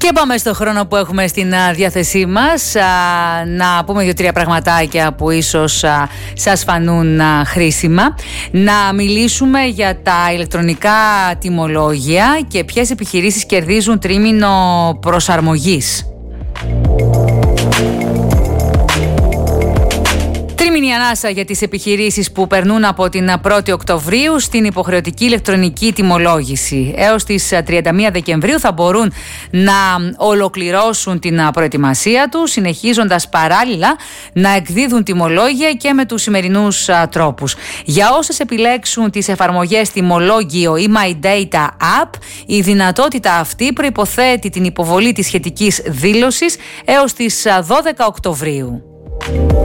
Και πάμε στο χρόνο που έχουμε στην διάθεσή μας να πούμε 2-3 πραγματάκια που ίσως σας φανούν χρήσιμα. Να μιλήσουμε για τα ηλεκτρονικά τιμολόγια και ποιες επιχειρήσεις κερδίζουν τρίμηνο προσαρμογής. Τρίμηνη ανάσα για τις επιχειρήσεις που περνούν από την 1η Οκτωβρίου στην υποχρεωτική ηλεκτρονική τιμολόγηση. Έως τις 31 Δεκεμβρίου θα μπορούν να ολοκληρώσουν την προετοιμασία τους, συνεχίζοντας παράλληλα να εκδίδουν τιμολόγια και με τους σημερινούς τρόπους. Για όσες επιλέξουν τις εφαρμογές τιμολόγιο ή My Data App, η δυνατότητα αυτή προϋποθέτει την υποβολή της σχετικής δήλωσης έως τις 12 Οκτωβρίου.